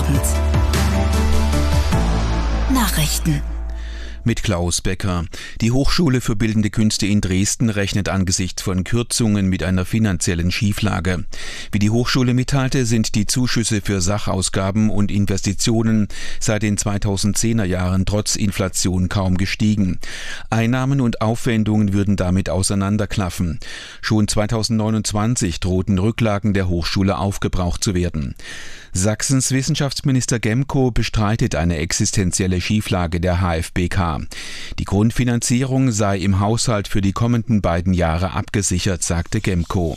Abend. Nachrichten. Mit Klaus Becker. Die Hochschule für Bildende Künste in Dresden rechnet angesichts von Kürzungen mit einer finanziellen Schieflage. Wie die Hochschule mitteilte, sind die Zuschüsse für Sachausgaben und Investitionen seit den 2010er Jahren trotz Inflation kaum gestiegen. Einnahmen und Aufwendungen würden damit auseinanderklaffen. Schon 2029 drohten Rücklagen der Hochschule aufgebraucht zu werden. Sachsens Wissenschaftsminister Gemko bestreitet eine existenzielle Schieflage der HfBK. Die Grundfinanzierung sei im Haushalt für die kommenden beiden Jahre abgesichert, sagte Gemko.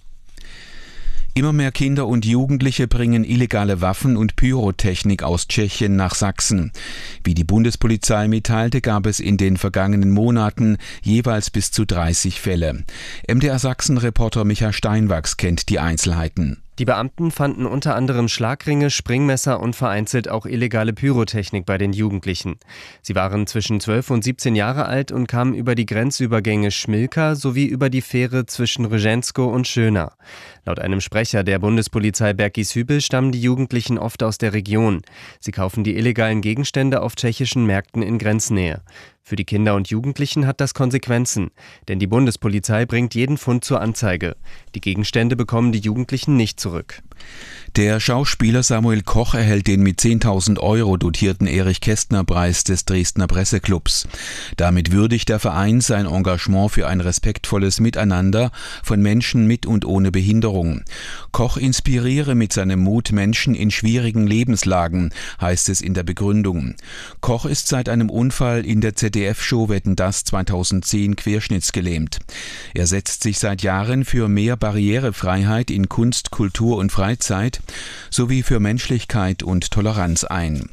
Immer mehr Kinder und Jugendliche bringen illegale Waffen und Pyrotechnik aus Tschechien nach Sachsen. Wie die Bundespolizei mitteilte, gab es in den vergangenen Monaten jeweils bis zu 30 Fälle. MDR Sachsen-Reporter Micha Steinwachs kennt die Einzelheiten. Die Beamten fanden unter anderem Schlagringe, Springmesser und vereinzelt auch illegale Pyrotechnik bei den Jugendlichen. Sie waren zwischen 12 und 17 Jahre alt und kamen über die Grenzübergänge Schmilka sowie über die Fähre zwischen Rzeńsko und Schöna. Laut einem Sprecher der Bundespolizei Bergisch-Hübel stammen die Jugendlichen oft aus der Region. Sie kaufen die illegalen Gegenstände auf tschechischen Märkten in Grenznähe. Für die Kinder und Jugendlichen hat das Konsequenzen, denn die Bundespolizei bringt jeden Fund zur Anzeige. Die Gegenstände bekommen die Jugendlichen nicht zurück. Der Schauspieler Samuel Koch erhält den mit 10.000 € dotierten Erich-Kästner-Preis des Dresdner Presseclubs. Damit würdigt der Verein sein Engagement für ein respektvolles Miteinander von Menschen mit und ohne Behinderung. Koch inspiriere mit seinem Mut Menschen in schwierigen Lebenslagen, heißt es in der Begründung. Koch ist seit einem Unfall in der ZDF-Show Wetten, dass 2010 querschnittsgelähmt. Er setzt sich seit Jahren für mehr Barrierefreiheit in Kunst, Kultur und Freizeit sowie für Menschlichkeit und Toleranz ein.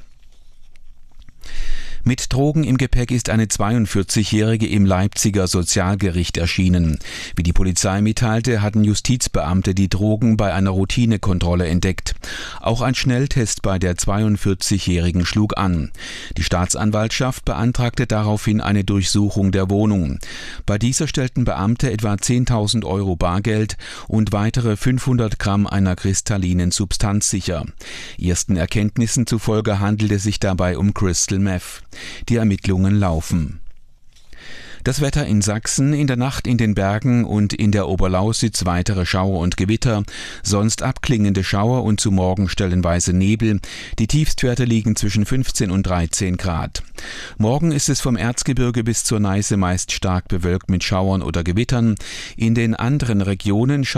Mit Drogen im Gepäck ist eine 42-Jährige im Leipziger Sozialgericht erschienen. Wie die Polizei mitteilte, hatten Justizbeamte die Drogen bei einer Routinekontrolle entdeckt. Auch ein Schnelltest bei der 42-Jährigen schlug an. Die Staatsanwaltschaft beantragte daraufhin eine Durchsuchung der Wohnung. Bei dieser stellten Beamte etwa 10.000 € Bargeld und weitere 500 Gramm einer kristallinen Substanz sicher. Ersten Erkenntnissen zufolge handelte es sich dabei um Crystal Meth. Die Ermittlungen laufen. Das Wetter in Sachsen: in der Nacht in den Bergen und in der Oberlausitz weitere Schauer und Gewitter, sonst abklingende Schauer und zu Morgen stellenweise Nebel. Die Tiefstwerte liegen zwischen 15 und 13 Grad. Morgen ist es vom Erzgebirge bis zur Neiße meist stark bewölkt mit Schauern oder Gewittern. In den anderen Regionen